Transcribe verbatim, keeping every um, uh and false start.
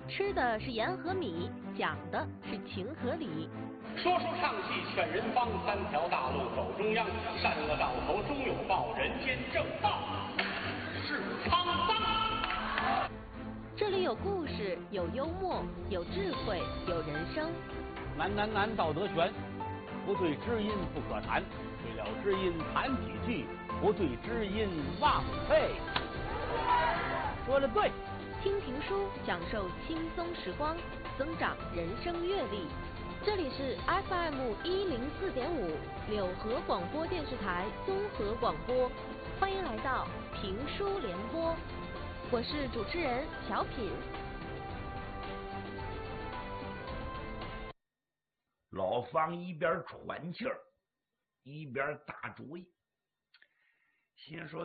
吃的是盐和米，讲的是情和理。 说书唱戏劝人方，三条大路走中央，善恶到头终有报，人间正道是沧桑。 这里有故事，有幽默，有智慧，有人生。 难难难，道德悬，不对知音不可谈，对了知音谈几句，不对知音忘废。说的对。 听评书，享受轻松时光，增长人生阅历。这里是 F M 一零四点五柳河广播电视台综合广播，欢迎来到评书联播，我是主持人小品。 老方一边喘气儿，一边打主意，心说